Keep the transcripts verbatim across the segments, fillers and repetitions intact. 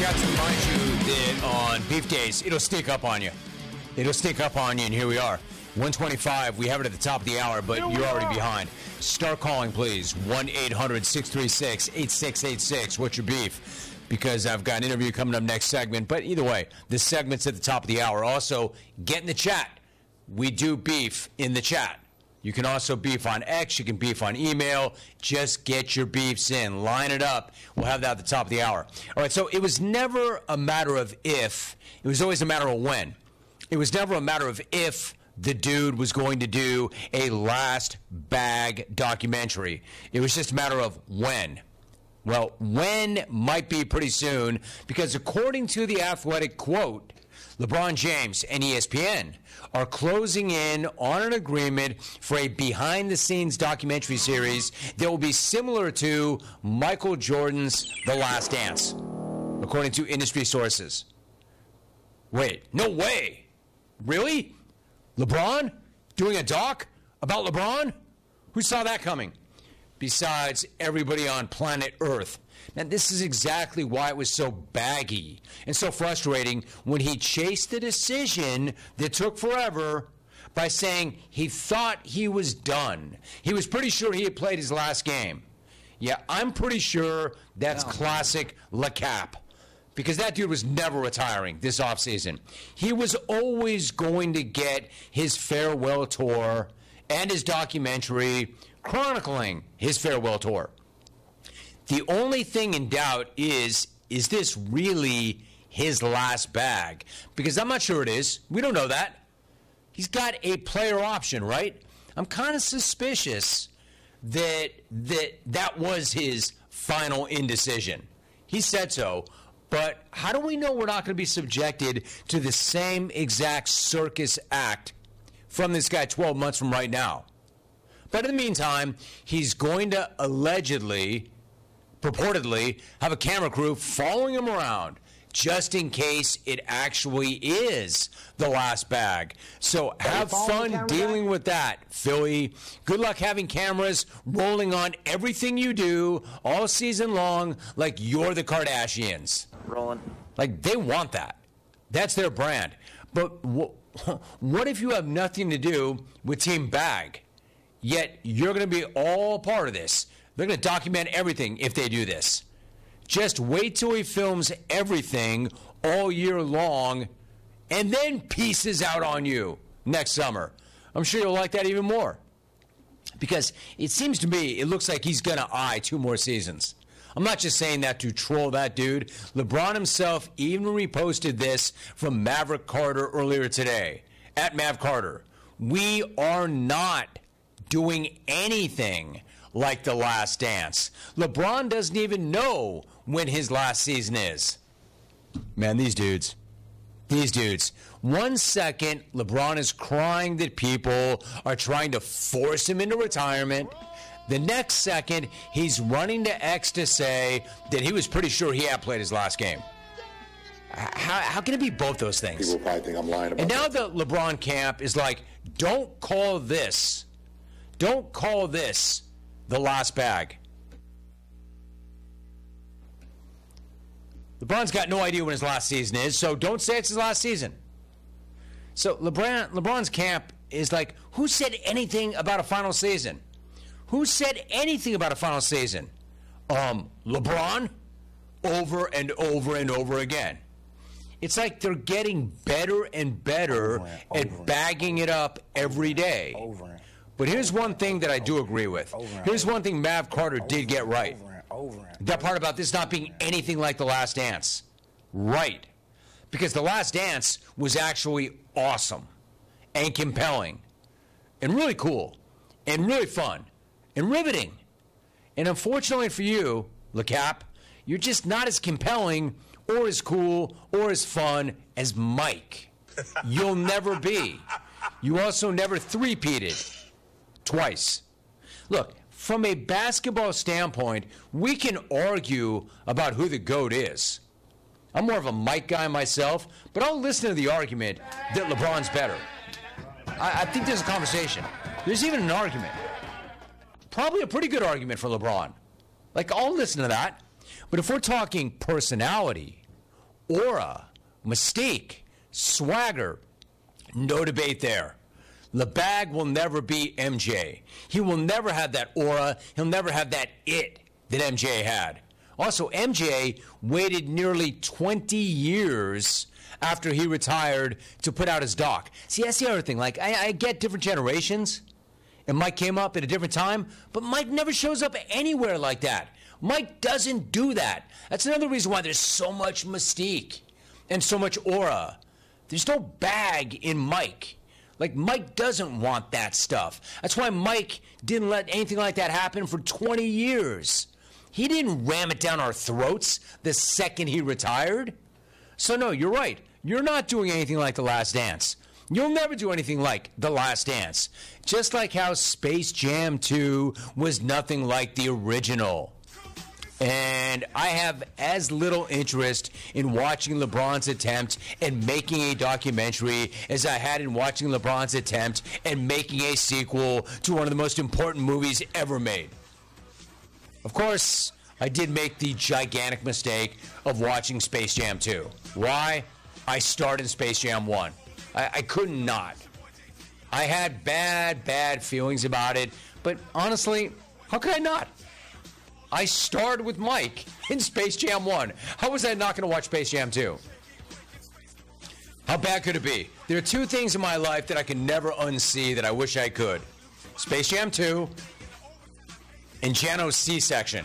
forgot to remind you that on beef days, it'll sneak up on you. It'll sneak up on you, and here we are. one twenty-five, we have it at the top of the hour, but you're already behind. Start calling, please. one eight hundred six three six eight six eight six. What's your beef? Because I've got an interview coming up next segment. But either way, this segment's at the top of the hour. Also, get in the chat. We do beef in the chat. You can also beef on X. You can beef on email. Just get your beefs in. Line it up. We'll have that at the top of the hour. All right, so it was never a matter of if. It was always a matter of when. It was never a matter of if the dude was going to do a last bag documentary. It was just a matter of when. Well, when might be pretty soon, because according to the Athletic quote, LeBron James and E S P N are closing in on an agreement for a behind-the-scenes documentary series that will be similar to Michael Jordan's The Last Dance, according to industry sources. Wait, no way. Really? LeBron? Doing a doc about LeBron? Who saw that coming? Besides everybody on planet Earth. Now, this is exactly why it was so baggy and so frustrating when he chased the decision that took forever by saying he thought he was done. He was pretty sure he had played his last game. Yeah, I'm pretty sure that's no. classic LeCap. Because that dude was never retiring this offseason. He was always going to get his farewell tour and his documentary chronicling his farewell tour. The only thing in doubt is, is this really his last bag? Because I'm not sure it is. We don't know that. He's got a player option, right? I'm kind of suspicious that that that was his final indecision. He said so. But how do we know we're not going to be subjected to the same exact circus act from this guy twelve months from right now? But in the meantime, he's going to allegedly, purportedly, have a camera crew following him around just in case it actually is the last bag. So have fun dealing with that, Philly. Good luck having cameras rolling on everything you do all season long like you're the Kardashians. Rolling. Like, they want that. That's their brand. But wh- what if you have nothing to do with Team Bag, yet you're going to be all part of this? They're going to document everything if they do this. Just wait till he films everything all year long and then pieces out on you next summer. I'm sure you'll like that even more. Because it seems to me, it looks like he's going to eye two more seasons. I'm not just saying that to troll that dude. LeBron himself even reposted this from Maverick Carter earlier today. At Mav Carter. We are not doing anything like The Last Dance. LeBron doesn't even know when his last season is. Man, these dudes. These dudes. One second, LeBron is crying that people are trying to force him into retirement. The next second, he's running to X to say that he was pretty sure he had played his last game. How, how can it be both those things? People probably think I'm lying about And now that. the LeBron camp is like, don't call this, don't call this the last bag. LeBron's got no idea when his last season is, so don't say it's his last season. So LeBron, LeBron's camp is like, who said anything about a final season? Who said anything about a final season? Um, LeBron? Over and over and over again. It's like they're getting better and better over and, over at bagging it up every day. Over and, but here's one thing that I do agree with. Here's one thing Mav Carter did get right. That part about this not being anything like The Last Dance. Right. Because The Last Dance was actually awesome and compelling and really cool and really fun and riveting. And unfortunately for you, LeCap, you're just not as compelling or as cool or as fun as Mike. You'll never be. You also never three-peated twice. Look, from a basketball standpoint, we can argue about who the GOAT is. I'm more of a Mike guy myself, but I'll listen to the argument that LeBron's better. I, I think there's a conversation. There's even an argument. Probably a pretty good argument for LeBron. Like, I'll listen to that. But if we're talking personality aura, mystique, swagger, no debate there. LeBag will never be M J. He will never have that aura. He'll never have that it that M J had. Also, M J waited nearly twenty years after he retired to put out his doc. See, that's the other thing. Like, I, I get different generations, and Mike came up at a different time, but Mike never shows up anywhere like that. Mike doesn't do that. That's another reason why there's so much mystique and so much aura. There's no bag in Mike. Like, Mike doesn't want that stuff. That's why Mike didn't let anything like that happen for twenty years. He didn't ram it down our throats the second he retired. So, no, you're right. You're not doing anything like The Last Dance. You'll never do anything like The Last Dance. Just like how Space Jam two was nothing like the original. And I have as little interest in watching LeBron's attempt and making a documentary as I had in watching LeBron's attempt and making a sequel to one of the most important movies ever made. Of course, I did make the gigantic mistake of watching Space Jam two. Why? I started Space Jam one. I, I could not. I had bad, bad feelings about it, but honestly, how could I not? I started with Mike in Space Jam one. How was I not going to watch Space Jam two? How bad could it be? There are two things in my life that I can never unsee that I wish I could. Space Jam two and Jano's C-section.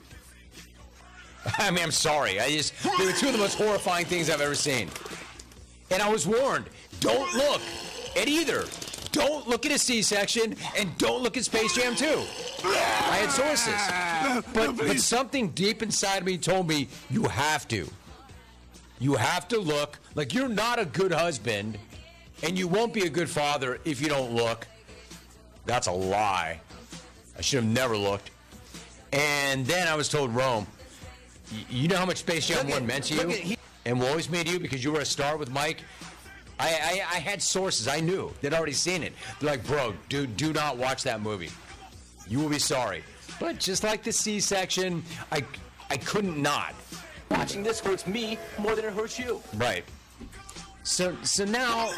I mean, I'm sorry. I just, they were two of the most horrifying things I've ever seen. And I was warned, don't look at either. Don't look at a C-section and don't look at Space Jam two. I had sources. But, but something deep inside me told me, you have to. You have to look. Like, you're not a good husband, and you won't be a good father if you don't look. That's a lie. I should have never looked. And then I was told, Rome, you know how much Space Jam one meant to you? He- and will always mean to you because you were a star with Mike? I, I, I had sources. I knew. They'd already seen it. They're like, bro, do, do not watch that movie. You will be sorry. But just like the C-section, I, I couldn't not. Watching this hurts me more than it hurts you. Right. So, so now,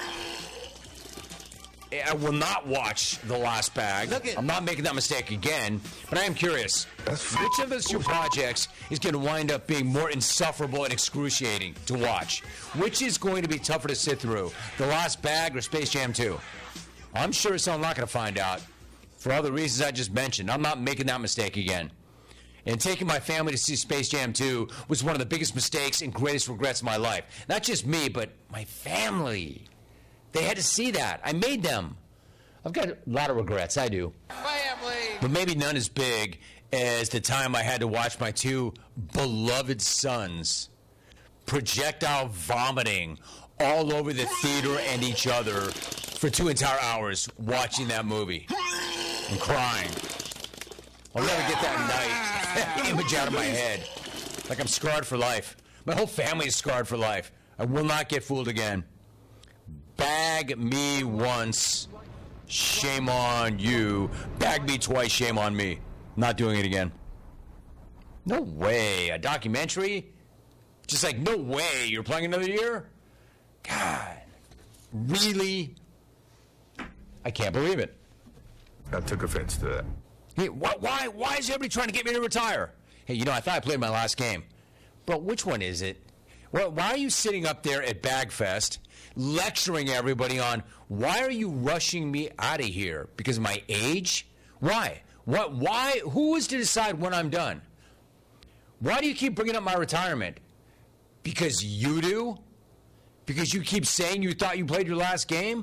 I will not watch The Last Bag. I'm not making that mistake again, but I am curious. Which of those two projects is going to wind up being more insufferable and excruciating to watch? Which is going to be tougher to sit through, The Last Bag or Space Jam two? I'm sure so I'm not going to find out. For all the reasons I just mentioned, I'm not making that mistake again. And taking my family to see Space Jam two was one of the biggest mistakes and greatest regrets of my life. Not just me, but my family. They had to see that. I made them. I've got a lot of regrets. I do. Family. But maybe none as big as the time I had to watch my two beloved sons projectile vomiting all over the theater and each other for two entire hours watching that movie and crying. I'll never get that night image out of my head. Like I'm scarred for life. My whole family is scarred for life. I will not get fooled again. Bag me once, shame on you. Bag me twice, shame on me. Not doing it again. No way. A documentary? Just like, no way. You're playing another year? God. Really? I can't believe it. I took offense to that. Hey, wh- why, why is everybody trying to get me to retire? Hey, you know, I thought I played my last game. But which one is it? Well, why are you sitting up there at Bagfest lecturing everybody on why are you rushing me out of here? Because of my age? Why? What? Why? Who is to decide when I'm done? Why do you keep bringing up my retirement? Because you do? Because you keep saying you thought you played your last game?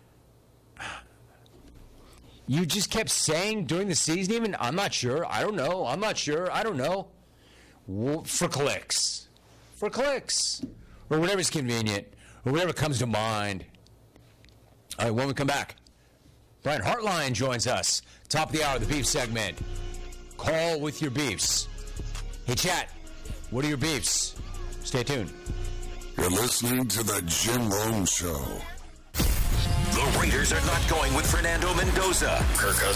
You just kept saying during the season even, I'm not sure, I don't know, I'm not sure, I don't know. Well, for clicks. For clicks. Or whatever's convenient. Or whatever comes to mind. All right, when we come back, Brian Hartline joins us. Top of the hour, the beef segment. Call with your beefs. Hey, chat, what are your beefs? Stay tuned. You're listening to the Jim Rome Show. The Raiders are not going with Fernando Mendoza. Kirk